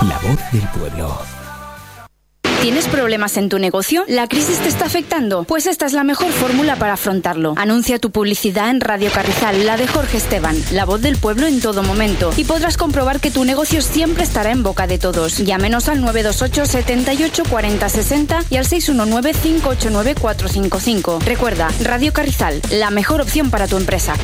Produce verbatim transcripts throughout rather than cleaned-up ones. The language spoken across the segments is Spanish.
la voz del pueblo. ¿Tienes problemas en tu negocio? ¿La crisis te está afectando? Pues esta es la mejor fórmula para afrontarlo. Anuncia tu publicidad en Radio Carrizal, la de Jorge Esteban, la voz del pueblo en todo momento. Y podrás comprobar que tu negocio siempre estará en boca de todos. Llámenos al nueve dos ocho, setenta y ocho, cuarenta, sesenta y al seis uno nueve, cinco ocho nueve, cuatro cinco cinco. Recuerda, Radio Carrizal, la mejor opción para tu empresa.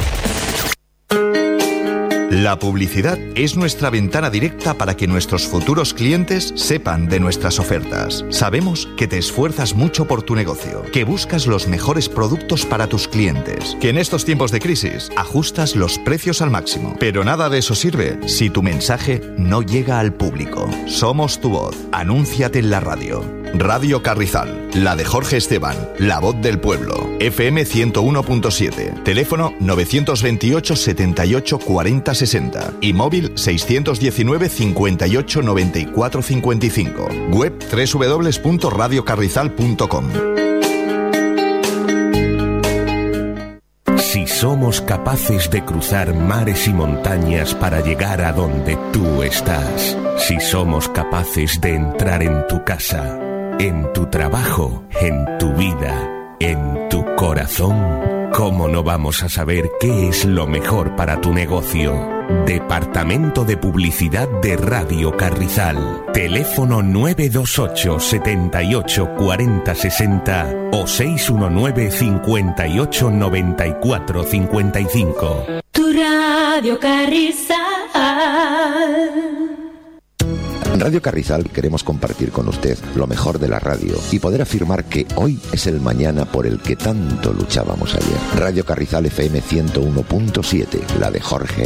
La publicidad es nuestra ventana directa para que nuestros futuros clientes sepan de nuestras ofertas. Sabemos que te esfuerzas mucho por tu negocio, que buscas los mejores productos para tus clientes, que en estos tiempos de crisis ajustas los precios al máximo. Pero nada de eso sirve si tu mensaje no llega al público. Somos tu voz. Anúnciate en la radio. Radio Carrizal, la de Jorge Esteban, la voz del pueblo. F M ciento uno punto siete. Teléfono novecientos veintiocho, setenta y ocho, cuarenta, sesenta. Y móvil seiscientos diecinueve, cincuenta y ocho, noventa y cuatro, cincuenta y cinco. Web doble u doble u doble u punto radio carrizal punto com. Si somos capaces de cruzar mares y montañas para llegar a donde tú estás, si somos capaces de entrar en tu casa, en tu trabajo, en tu vida, en tu corazón, ¿cómo no vamos a saber qué es lo mejor para tu negocio? Departamento de Publicidad de Radio Carrizal. Teléfono nueve dos ocho, setenta y ocho, cuarenta, sesenta o seis uno nueve, cincuenta y ocho, noventa y cuatro, cincuenta y cinco. Tu Radio Carrizal. En Radio Carrizal queremos compartir con usted lo mejor de la radio y poder afirmar que hoy es el mañana por el que tanto luchábamos ayer. Radio Carrizal F M ciento uno punto siete, la de Jorge